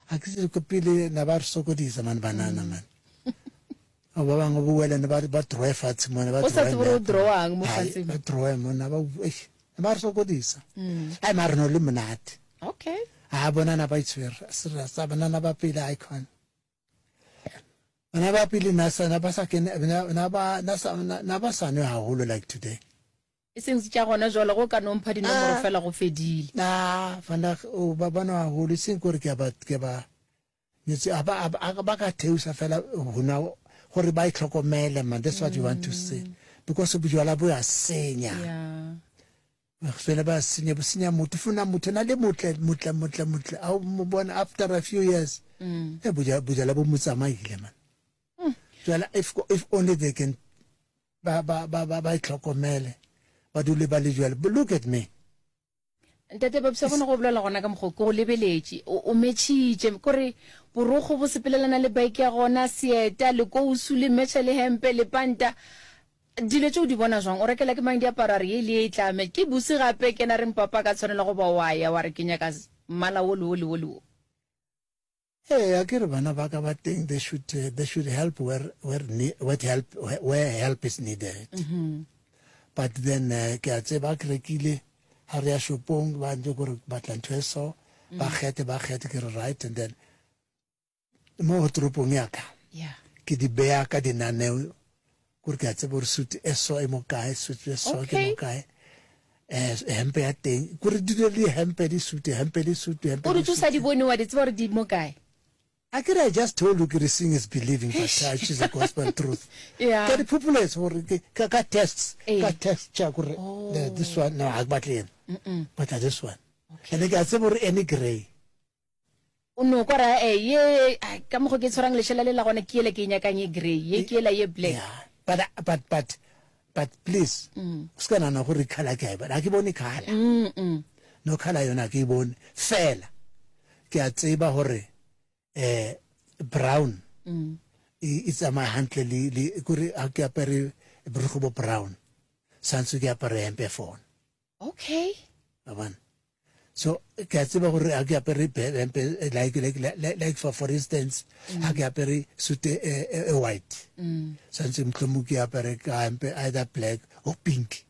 a ke se kopile na ba re sokodisa man banana man o ba bang bo wela na ba draw fatshe mona ba drawang mo fatshe ba draw mona ba ba re sokodisa ai mara no le monate okay a bona na ba itswera sa banana ba pele icon na ba pele na ba sa ke na ba sa no haholo like today iseng se tja gona jwala go ka no mpha dinomoro fela go fedile na fanda o ba bona haholo seng gore ke ba yetsi aba ka theusa fela hona gore ba itlhokomele man that's what you want to say because bujwala bo ya senya fela ba senya motho funa motho na le motle a mo bona after a few years bujala bo motsamaile man if only they can ba itlhokomele ba dule ba le jwale look at me ntate ba bsa bona go bolela gona ka mogoko go lebeletše o metšhitše kore borogo bo sepelelana le bike ya gona seeta le kousu le metšha le hempe le panta dilo tšeo di bona jwang o rekela ke mang diaparo a re ye le e tlame ke buse gape ke na reng papa ka tshwanela go ba wa ya wa re ke nyaka mmala wo le hey akere bana ba ka ba teng they should help where help is needed but then ke a tseba ke rekile ha re ya shopong ba ntse gore ba tla ntweso ba khete ke right and then mo tropong ya ka ke di beya ka dinaneo gore ke a tseba gore suit eso e mo kae suit eso ke mo kae hempe ya teng gore di le hempe di suit o re tsosa di bone wa di tseba gore di mo kae I just told you seeing is believing, but which is the gospel truth. Yeah. But the people is ka tests, check this one no agbatleng. But this one. And they say for any gray. No kora ye ka mo go ke tshwarang le shela le la gone ke ele ke nyakang ye gray ye ke ela ye black. Yeah. But please. Skana na go re khala ke ba a ke bone khala. No khala yona ke bone fela. Ke a tseba hore brown it's a my hantle li kuri a ke apere brugo brown santse ke apere hempe phone okay aban so ke tseba gore a ke apere hempe like for instance a ke apere suit white santse mtlomu ke apere ka hempe either black or pink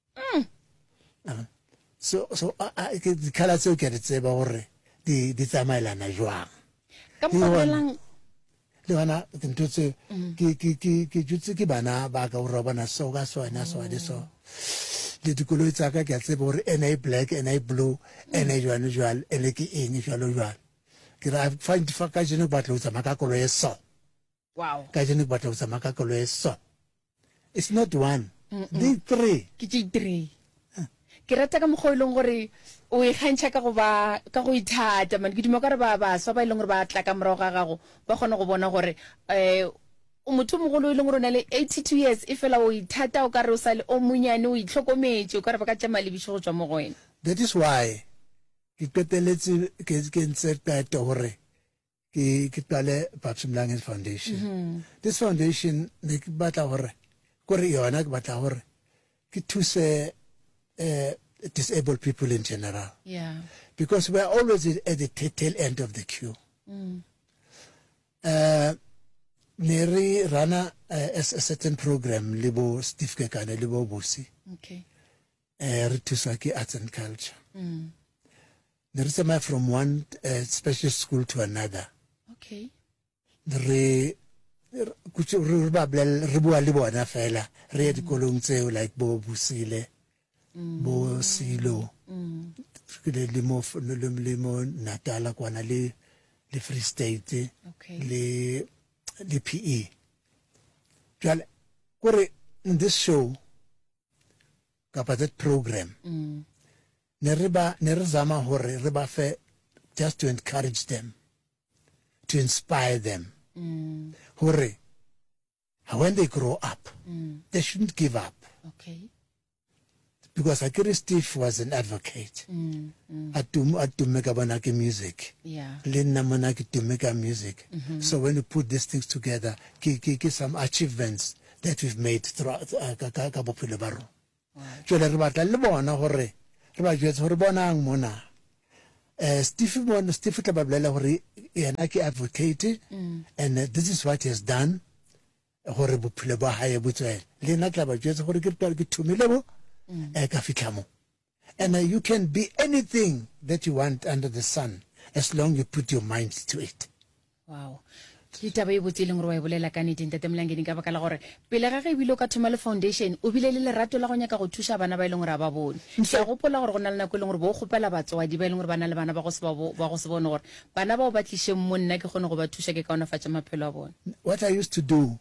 so ke dikhala tseo ke tseba gore di tsamaelana jwang ka mopelang le bana ke ntotse ke jutse ke bana ba ka go bona so ka sona so le dikoloi tsa ka ke a tseba gore ena e black ena e blue ena e jwalo ene ke eng jwalo ke ra find fa ka jeno batla utsa makakolo e so wow ka jeno batla utsa makakolo e so it's not one the three ke three ke rata ka mogoilong gore o e gantšha ka go ithata man ke dimo ka re ba swa ba ileng gore ba tla ka morago ga gago ba kgona go bona gore o motho mogolo ile gore o na le 82 years e fela o ithata o ka re o sa le o munyane o itlhokometse o ka re ba ka tšama lebisho go tswa mo go wena that is why ke peteletse ke ntse tato gore ke tale Babs Mlange Foundation this foundation ne ke batla gore yona ke batla gore ke thuse disabled people in general. Yeah. Because we're always at the tail end of the queue. Neri rana a certain program, Libo Steve Kekane, Libo Busi. Okay. Ritusaki Arts and Culture. There is a from one special school to another. Okay. Ribua Libo Anafela, Red Kolung like Bo Busile. Bo silo le limo Natala kwana le Free State le PE jale kore in this show kapa that program ne re zama hore re ba fe just to encourage them, to inspire them hore when they grow up they shouldn't give up. Okay. Because Akiri Steve was an advocate. To make a music. Yeah. Lena Monaki to make a music. So when you put these things together, some achievements that we've made throughout Cabo Pilibaro. So the Rebata Libona Hore, Rabat Horbona Mona. Steve tla ba bolela gore yena ke advocate and this is what he has done gore bophelo ba hae bo tswele le nna tla ba jwetsa gore ke thumile bo ka fitlha mo. And you can be anything that you want under the sun as long you put your mind to it. Wow. Ke taba e botse leng gore wa bolela ka nnete Ntate Mlangeni ka baka la gore pele ga ge bile ka thoma le foundation o bile le lerato la go nyaka go thusa bana ba ileng gore ba bone ke gopola gore go na le nako leng gore bo gopela batswadi ba ileng gore bana le bana ba go se bone gore bana ba o batlishe mo nna ke gone go ba thusa ke kaonafatsa maphelo a bone. What I used to do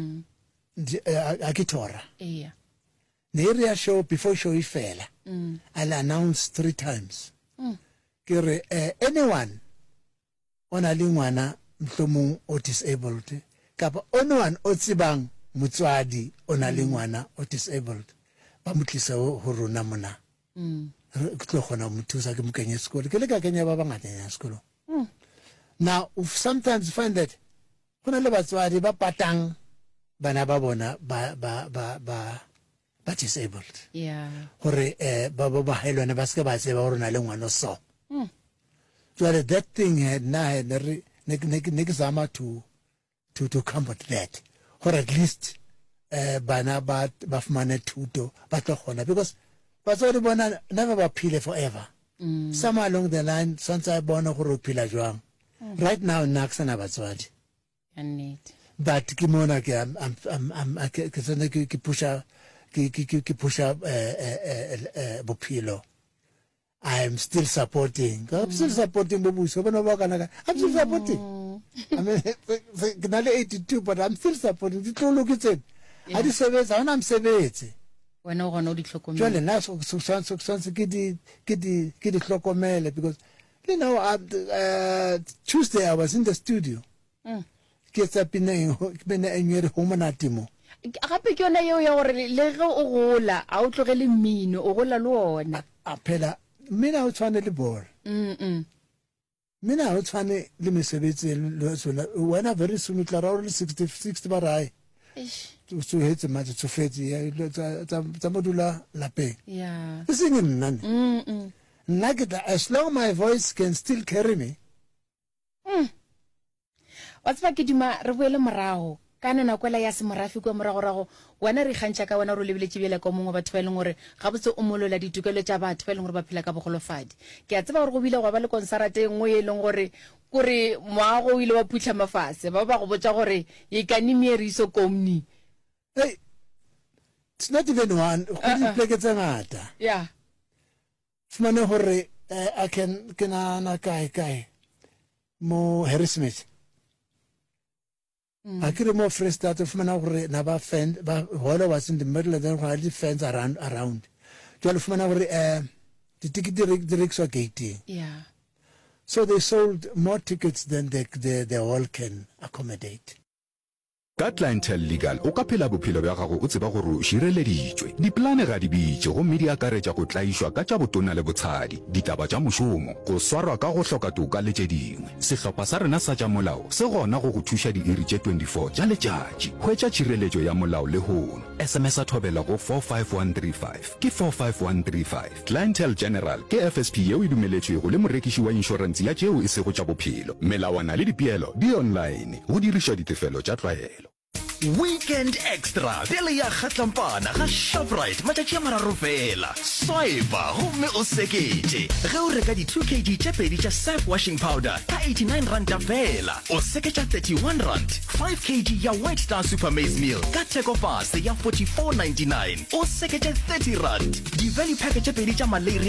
akitora yeah the area show before show ifela I'll announce 3 times ke re anyone ona le ngwana mhlomong o disabled kapa anyone o tsibang motswadi ona le ngwana o disabled ba motlisa ho rona mona ke tlo gona mo thusa ke mokanye sekolo ke le ka kenya ba bangata ya sekolo. Now sometimes find that gona le batswadi ba patang bana ba bona ba disabled gore ba haelwana ba se ba tseba gore na le ngwana so so that thing had zama to combat that or at least bana ba fumane thuto ba tlo gona because batswadi bona never ba phile forever. Somewhere along the line since I bona gore phila jwang right now naksana batswadi but ke mona ke pusha bophelo. I'm still supporting. I'm still supporting Bobuso. I'm still supporting. I mean, I'm 82, but I'm still supporting. Look at it. I just say it. I'm saying it. When no one knows the clock. Jolly, now so get the clock because you know Tuesday I was in the studio. Get up in a home and atimo. Gape ke yona eo ya gore le ge o gola a o tlogele mmino o gola le ona a phela mina o tshwane le ball mina o tshwane le mesebetsi le sona wena very soon tla ra le 60 ba rai so hetse matse tsofetse ya tsa modula lapeng yeah sing nna nna as long my voice can still carry me what's ba ke dima re boele morago kana na kwela ya semorafi kwa moragorago wena re gantša ka wena ro lebile tšebele ka mongwe batho ba ileng gore ga botse o molola ditukelo tša batho ba ileng gore ba phela ka bogolofadi ke a tseba gore go bile go ba le konsarate engwe e leng gore kore moago o ile wa phutlha mafase ba ba go botsa gore e ka nimeriso komni hey it's not even one go di pleke tsa ngata yeah fumane gore I can na kai mo Harrismith I could more fresh start of Managre, Nava fence, but Holla was in the middle of the fence around. 12 Managre, the ticket directs are 80. Yeah. So they sold more tickets than they all can accommodate. Ka Clientele Legal o ka phela bophelo ba gago o tseba gore o šireleditšwe diplane ga di bitše gomme di akaretša go tlaišwa ka tša botona le botshadi ditaba tša mošomo go swarwa ka go hloka toka le tše dingwe sehlopha sa rena sa tša molao se gona go thuša diiri tše 24 tša letšatši hwetša tšhireletšo ya molao le hono SMS a thobela go 45135 ke 45135 Clientele General ke FSP yeo e dumeletšwego le morekiši wa inšorense ya tšeo e sego tša bophelo melawana le dipeelo di online go dirišwa ditefelo tša tlwaelo. Weekend Extra dele ya khatlampana ga Shoprite matšatši a mararo fela swaiba gomme o sekete ge o reka di 2 kg tše pedi tša Sap washing powder ka 89 ranta fela o seketša 31 rand 5 kg ya White Star Super Maize Meal ka theko fase ya 44.99 o seketša 30 rand di value pack tše pedi tša Malay